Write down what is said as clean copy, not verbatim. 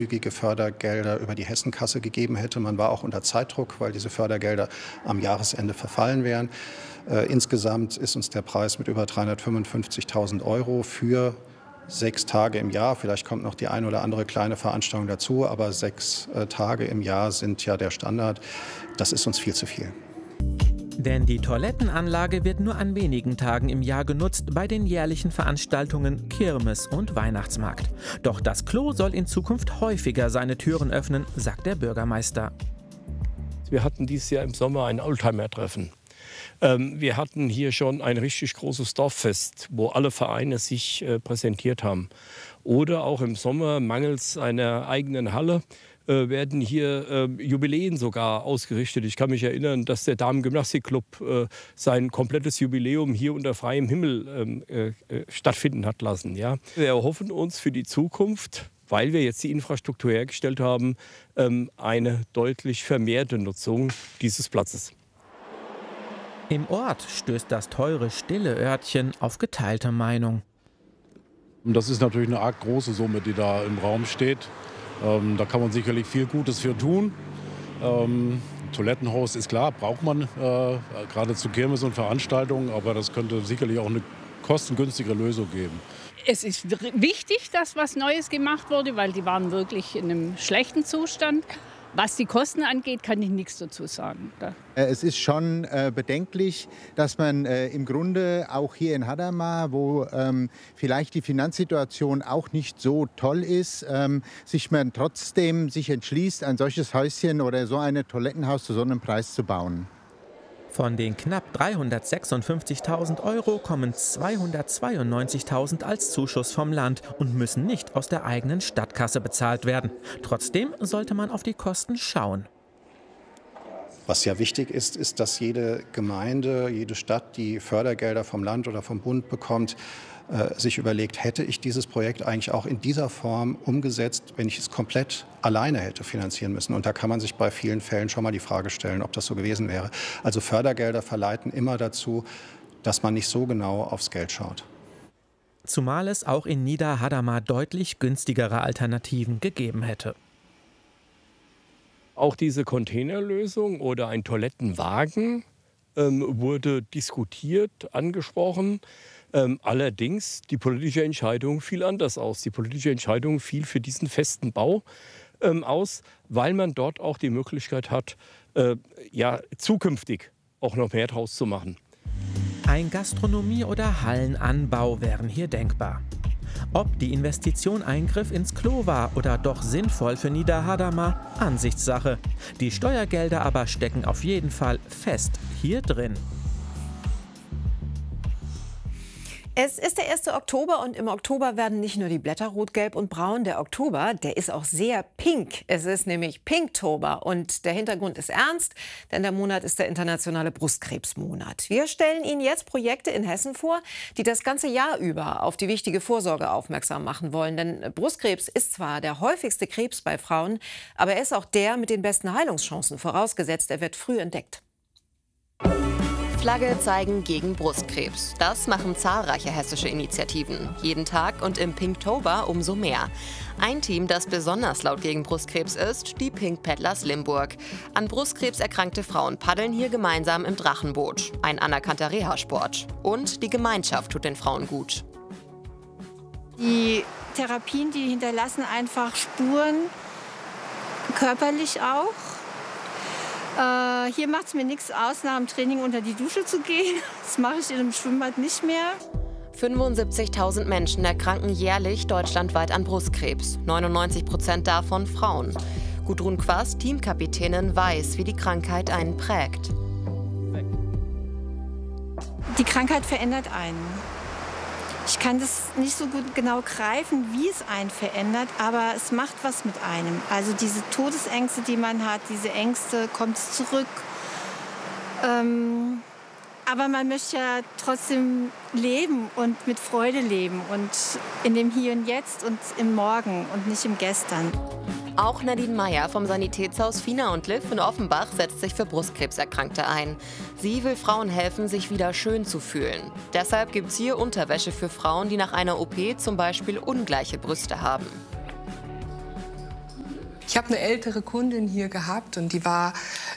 zügige Fördergelder über die Hessenkasse gegeben hätte. Man war auch unter Zeitdruck, weil diese Fördergelder am Jahresende verfallen wären. Insgesamt ist uns der Preis mit über 355.000 € für 6 Tage im Jahr, vielleicht kommt noch die eine oder andere kleine Veranstaltung dazu, aber 6 Tage im Jahr sind ja der Standard. Das ist uns viel zu viel. Denn die Toilettenanlage wird nur an wenigen Tagen im Jahr genutzt bei den jährlichen Veranstaltungen Kirmes und Weihnachtsmarkt. Doch das Klo soll in Zukunft häufiger seine Türen öffnen, sagt der Bürgermeister. Wir hatten dieses Jahr im Sommer ein Oldtimer-Treffen. Wir hatten hier schon ein richtig großes Dorffest, wo alle Vereine sich präsentiert haben. Oder auch im Sommer, mangels einer eigenen Halle, werden hier Jubiläen sogar ausgerichtet. Ich kann mich erinnern, dass der Damen-Gymnastik-Club sein komplettes Jubiläum hier unter freiem Himmel stattfinden hat lassen. Ja. Wir erhoffen uns für die Zukunft, weil wir jetzt die Infrastruktur hergestellt haben, eine deutlich vermehrte Nutzung dieses Platzes. Im Ort stößt das teure, stille Örtchen auf geteilte Meinung. Das ist natürlich eine arg große Summe, die da im Raum steht. Da kann man sicherlich viel Gutes für tun. Toilettenhaus ist klar, braucht man gerade zu Kirmes und Veranstaltungen, aber das könnte sicherlich auch eine kostengünstigere Lösung geben. Es ist wichtig, dass was Neues gemacht wurde, weil die waren wirklich in einem schlechten Zustand. Was die Kosten angeht, kann ich nichts dazu sagen. Es ist schon bedenklich, dass man im Grunde auch hier in Hadamar, wo vielleicht die Finanzsituation auch nicht so toll ist, man trotzdem sich entschließt, ein solches Häuschen oder so ein Toilettenhaus zu so einem Preis zu bauen. Von den knapp 356.000 € kommen 292.000 als Zuschuss vom Land und müssen nicht aus der eigenen Stadtkasse bezahlt werden. Trotzdem sollte man auf die Kosten schauen. Was ja wichtig ist, ist, dass jede Gemeinde, jede Stadt, die Fördergelder vom Land oder vom Bund bekommt, sich überlegt, hätte ich dieses Projekt eigentlich auch in dieser Form umgesetzt, wenn ich es komplett alleine hätte finanzieren müssen. Und da kann man sich bei vielen Fällen schon mal die Frage stellen, ob das so gewesen wäre. Also Fördergelder verleiten immer dazu, dass man nicht so genau aufs Geld schaut. Zumal es auch in Niederhadamar deutlich günstigere Alternativen gegeben hätte. Auch diese Containerlösung oder ein Toilettenwagen wurde diskutiert, angesprochen. Allerdings, die politische Entscheidung fiel anders aus. Die politische Entscheidung fiel für diesen festen Bau aus, weil man dort auch die Möglichkeit hat, zukünftig auch noch mehr draus zu machen. Ein Gastronomie- oder Hallenanbau wären hier denkbar. Ob die Investition Eingriff ins Klo war oder doch sinnvoll für Niederhadamar, Ansichtssache. Die Steuergelder aber stecken auf jeden Fall fest hier drin. Es ist der 1. Oktober und im Oktober werden nicht nur die Blätter rot, gelb und braun. Der Oktober, der ist auch sehr pink. Es ist nämlich Pinktober und der Hintergrund ist ernst, denn der Monat ist der internationale Brustkrebsmonat. Wir stellen Ihnen jetzt Projekte in Hessen vor, die das ganze Jahr über auf die wichtige Vorsorge aufmerksam machen wollen. Denn Brustkrebs ist zwar der häufigste Krebs bei Frauen, aber er ist auch der mit den besten Heilungschancen, vorausgesetzt, er wird früh entdeckt. Flagge zeigen gegen Brustkrebs. Das machen zahlreiche hessische Initiativen. Jeden Tag und im Pinktober umso mehr. Ein Team, das besonders laut gegen Brustkrebs ist, die Pink Paddlers Limburg. An Brustkrebs erkrankte Frauen paddeln hier gemeinsam im Drachenboot. Ein anerkannter Reha-Sport. Und die Gemeinschaft tut den Frauen gut. Die Therapien, die hinterlassen einfach Spuren, körperlich auch. Hier macht es mir nichts aus, nach dem Training unter die Dusche zu gehen. Das mache ich in einem Schwimmbad nicht mehr. 75.000 Menschen erkranken jährlich deutschlandweit an Brustkrebs. 99% davon Frauen. Gudrun Quast, Teamkapitänin, weiß, wie die Krankheit einen prägt. Die Krankheit verändert einen. Ich kann das nicht so gut genau greifen, wie es einen verändert, aber es macht was mit einem. Also diese Todesängste, die man hat, diese Ängste, kommt es zurück. Aber man möchte ja trotzdem leben und mit Freude leben und in dem Hier und Jetzt und im Morgen und nicht im Gestern. Auch Nadine Meyer vom Sanitätshaus Fina und Liv in Offenbach setzt sich für Brustkrebserkrankte ein. Sie will Frauen helfen, sich wieder schön zu fühlen. Deshalb gibt es hier Unterwäsche für Frauen, die nach einer OP zum Beispiel ungleiche Brüste haben. Ich habe eine ältere Kundin hier gehabt und die war